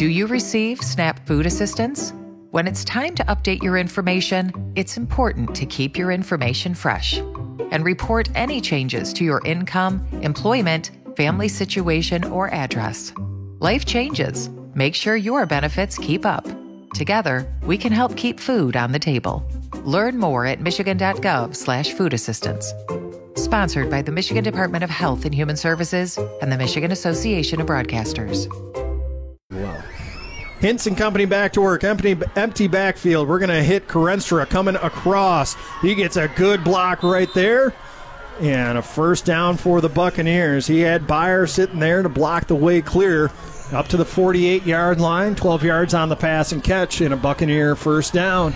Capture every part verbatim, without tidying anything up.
Do you receive SNAP food assistance? When it's time to update your information, it's important to keep your information fresh and report any changes to your income, employment, family situation, or address. Life changes. Make sure your benefits keep up. Together, we can help keep food on the table. Learn more at michigan.gov slash food assistance. Sponsored by the Michigan Department of Health and Human Services and the Michigan Association of Broadcasters. Wow. Hintz and company back to work. Empty, empty backfield. We're going to hit Kerenstra coming across. He gets a good block right there. And a first down for the Buccaneers. He had Byer sitting there to block the way clear up to the forty-eight-yard line. twelve yards on the pass and catch, and a Buccaneer first down.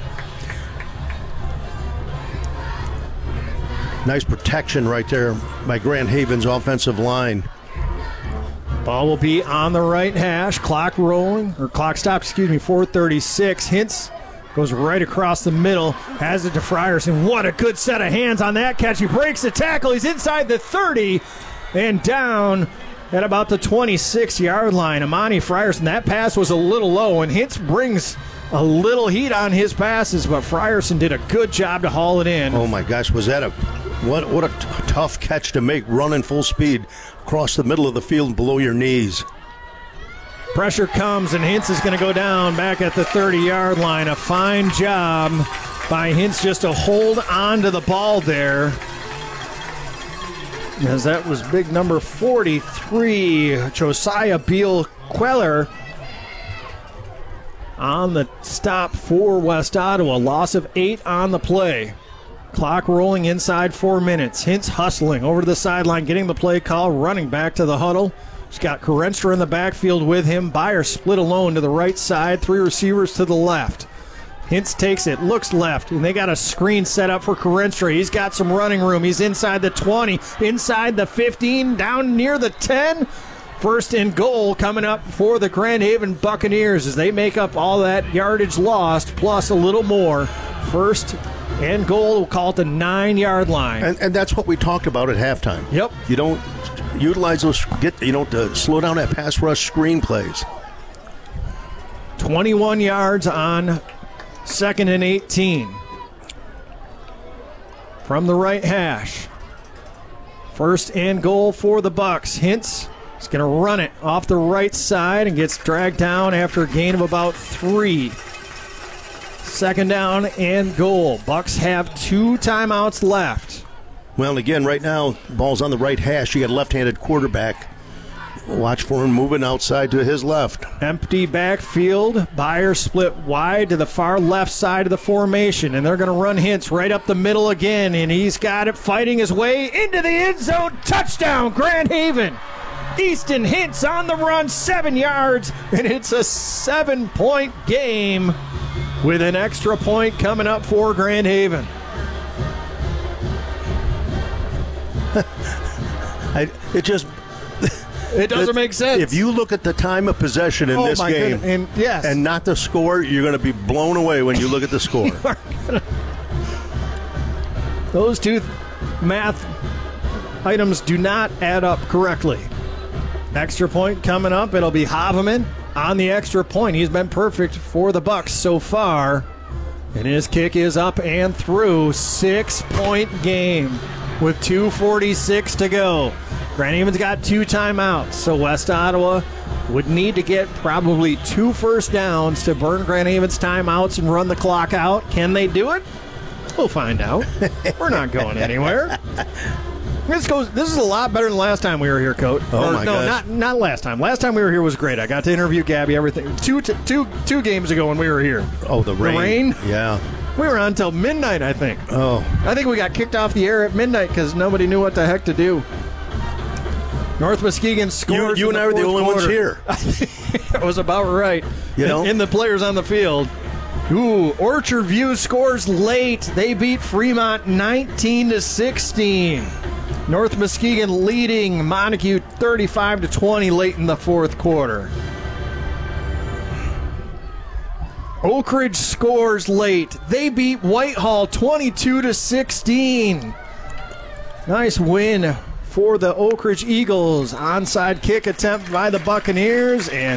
Nice protection right there by Grand Haven's offensive line. Ball will be on the right hash. Clock rolling, or clock stop, excuse me, four thirty-six. Hintz goes right across the middle, has it to Frierson. What a good set of hands on that catch. He breaks the tackle. He's inside the thirty and down at about the twenty-six-yard line. Amani Frierson, that pass was a little low, and Hintz brings a little heat on his passes, but Frierson did a good job to haul it in. Oh, my gosh, was that a what, what a t- tough catch to make, running full speed across the middle of the field below your knees. Pressure comes, and Hintz is going to go down back at the thirty-yard line. A fine job by Hintz just to hold on to the ball there, as that was big number forty-three, Josiah Beal Queller, on the stop for West Ottawa. Loss of eight on the play. Clock rolling inside four minutes. Hintz hustling over to the sideline, getting the play call, running back to the huddle. He's got Kerenstra in the backfield with him. Byer split alone to the right side. Three receivers to the left. Hintz takes it, looks left, and they got a screen set up for Kerenstra. He's got some running room. He's inside the twenty, inside the fifteen, down near the ten. First and goal coming up for the Grand Haven Buccaneers as they make up all that yardage lost, plus a little more. First and goal, we'll call it the nine-yard line. And, and that's what we talked about at halftime. Yep. You don't utilize those, get you don't uh, slow down that pass rush screen plays. twenty-one yards on second and eighteen. From the right hash. First and goal for the Bucks. Hintz is going to run it off the right side and gets dragged down after a gain of about three. Second down and goal. Bucks have two timeouts left. Well, again, right now, ball's on the right hash. You got a left-handed quarterback. Watch for him moving outside to his left. Empty backfield. Byer split wide to the far left side of the formation, and they're going to run Hintz right up the middle again, and he's got it fighting his way into the end zone. Touchdown, Grand Haven. Easton Hintz on the run, seven yards, and it's a seven-point game with an extra point coming up for Grand Haven. I, it just... It doesn't it, make sense. If you look at the time of possession in oh this my game goodness. And, yes. and not the score, you're going to be blown away when you look at the score. Those two math items do not add up correctly. Extra point coming up. It'll be Haveman on the extra point. He's been perfect for the Bucks so far. And his kick is up and through. Six-point game with two forty-six to go. Grand Haven's got two timeouts, so West Ottawa would need to get probably two first downs to burn Grand Haven's timeouts and run the clock out. Can they do it? We'll find out. We're not going anywhere. This goes. This is a lot better than last time we were here, Coach. Oh or, my no, gosh. not not last time. Last time we were here was great. I got to interview Gabby. Everything. Two t- two two games ago when we were here. Oh, the rain. The rain. Yeah. We were on until midnight, I think. Oh. I think we got kicked off the air at midnight because nobody knew what the heck to do. North Muskegon scores. You, you and I were the only quarter. ones here. That was about right. You know? In, in the players on the field. Ooh, Orchard View scores late. They beat Fremont nineteen to sixteen. North Muskegon leading Montague thirty-five to twenty late in the fourth quarter. Oak Ridge scores late. They beat Whitehall twenty-two to sixteen. Nice win for the Oak Ridge Eagles. Onside kick attempt by the Buccaneers, and